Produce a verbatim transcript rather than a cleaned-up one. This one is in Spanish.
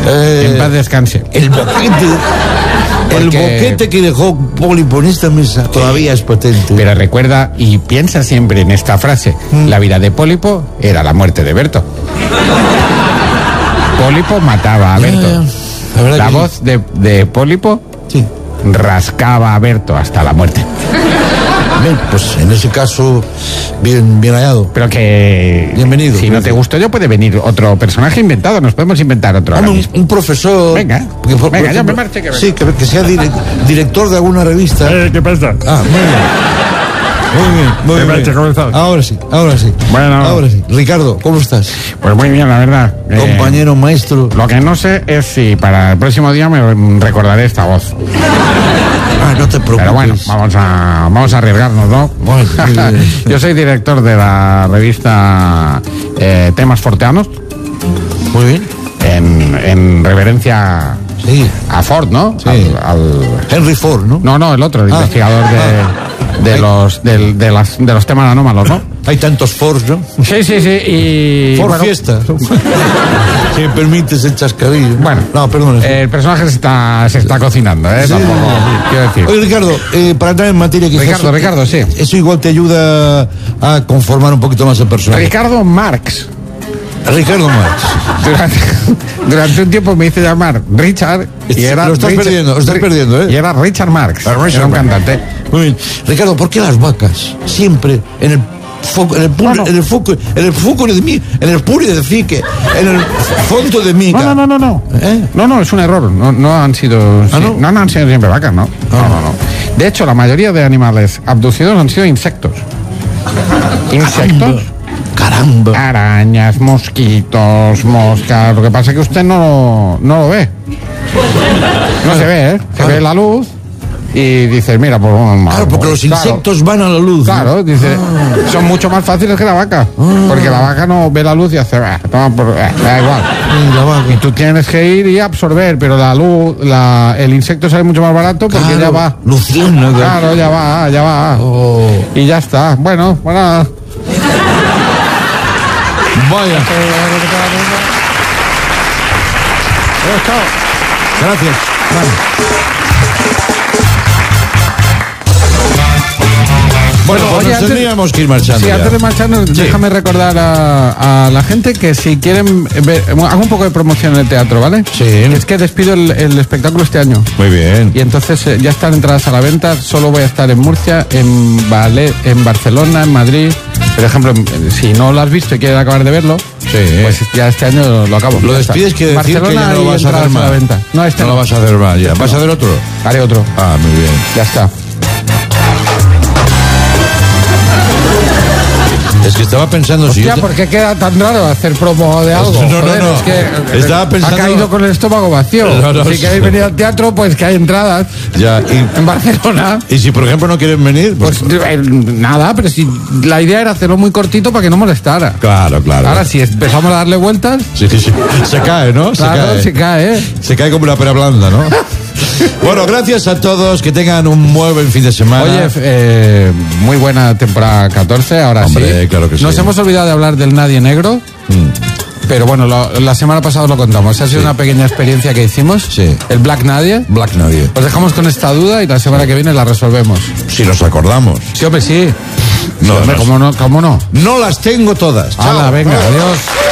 Eh, en paz descanse. El boquete. El Porque... boquete que dejó Pólipo en esta mesa todavía es potente. Pero recuerda y piensa siempre en esta frase. Mm. La vida de Pólipo era la muerte de Berto. Pólipo mataba a Berto. La, la, la que... voz de, de Pólipo sí. rascaba a Berto hasta la muerte. Bien, pues en ese caso, bien, bien hallado. Pero que... Bienvenido. Si no te gustó yo, puede venir otro personaje inventado. Nos podemos inventar otro. Hombre, un, un profesor... Venga, que, por, venga, por ya ejemplo, me marche. Que sí, que, que sea dire, director de alguna revista. Eh, ¿Qué pasa? Ah, muy bien. Muy bien, muy bien. Marche, comenzado. Ahora sí, ahora sí. Bueno. Ahora sí. Ricardo, ¿cómo estás? Pues muy bien, la verdad. Compañero, eh, maestro. Lo que no sé es si para el próximo día me recordaré esta voz. Ah, no te preocupes. Pero bueno, vamos a, vamos a arriesgarnos, ¿no? Bueno, yo soy director de la revista eh, Temas Forteanos. Muy bien. En, en reverencia sí. a Ford, ¿no? Sí. Al, al... Henry Ford, ¿no? No, no, el otro, el ah. investigador de, ah. de, los, de, de, las, de los temas anómalos, ¿no? Hay tantos Fords, ¿no? Sí, sí, sí. Y... Ford bueno, Fiesta. Si me permites el chascarrillo. Bueno, no, perdón. Eh, el personaje se está, se está cocinando, ¿eh? Sí, Tampoco, sí. Quiero decir. Oye, Ricardo, eh, para entrar en materia... Que Ricardo, eso, Ricardo, sí. Eso igual te ayuda a conformar un poquito más el personaje. Ricardo Marx. Ricardo Marx. Durante, durante un tiempo me hice llamar Richard y era lo estás Richard, perdiendo, lo estás perdiendo, ¿eh? Y era Richard Marx. Richard era un Marx. cantante. Muy bien. Ricardo, ¿por qué las vacas siempre en el foco, en el puri, no, no. en el foco, en el foco de mí, en el puri de fique, en el fondo de mica? No, no, no, no, no. ¿Eh? No, no, es un error. No, no han sido, ¿Ah, sí, no? no, no han sido siempre vacas, no. No, no, no. De hecho, la mayoría de animales abducidos han sido insectos. Insectos. Caramba. Arañas, mosquitos, moscas. Lo que pasa es que usted no, no lo ve. No se ve, ¿eh? Se claro. ve la luz y dice, mira, pues vamos. Claro, porque los insectos claro. van a la luz. Claro, ¿no? dice, ah. son mucho más fáciles que la vaca. Ah. Porque la vaca no ve la luz y hace, ah, toma por, eh, da igual. Sí, la vaca. Y tú tienes que ir y absorber, pero la luz, la, el insecto sale mucho más barato porque claro. ya va. Luciendo. Claro, ya va, ya va. Oh. Y ya está. Bueno, bueno. Vaya. Gracias. Vale. Bueno, pues oye, nos tendríamos que ir marchando. Sí, ya. antes de marcharnos, sí. déjame recordar a, a la gente que si quieren ver, hago un poco de promoción en el teatro, ¿vale? Sí. Es que despido el, el espectáculo este año. Muy bien. Y entonces eh, ya están entradas a la venta. Solo voy a estar en Murcia, en Valle, en Barcelona, en Madrid. Por ejemplo, si no lo has visto y quieres acabar de verlo, sí. pues ya este año lo acabo. Lo despides que decir Barcelona que ya no lo vas a hacer más. A la venta. No, este no, no lo vas a hacer más ya. Este ¿Vas no. a hacer otro? Haré otro. Ah, muy bien. Ya está. Es que estaba pensando Hostia, si yo te... ¿por qué queda tan raro hacer promo de algo? No, no, Joder, no. Es que estaba pensando... ha caído con el estómago vacío. No, no, si sí. queréis venir al teatro, pues que hay entradas. Ya, y... En Barcelona. Y si, por ejemplo, no quieren venir... Pues, pues eh, nada, pero si la idea era hacerlo muy cortito para que no molestara. Claro, claro. Ahora, si empezamos a darle vueltas... Sí, sí, sí. Se cae, ¿no? Se claro, cae. se cae, ¿eh? Se cae como una pera blanda, ¿no? Bueno, gracias a todos, que tengan un muy buen fin de semana. Oye, eh, muy buena temporada catorce, ahora Hombre, sí. claro que sí. Nos hemos olvidado de hablar del Nadie Negro, mm. pero bueno, lo, la semana pasada lo contamos. Ha sido sí. una pequeña experiencia que hicimos. Sí. El Black Nadie. Black Nadie. Os dejamos con esta duda y la semana que viene la resolvemos. Si nos acordamos. Sí, hombre, sí. No, sí, hombre, no, ¿cómo no? ¿Cómo no? No las tengo todas. Hala, venga, adiós.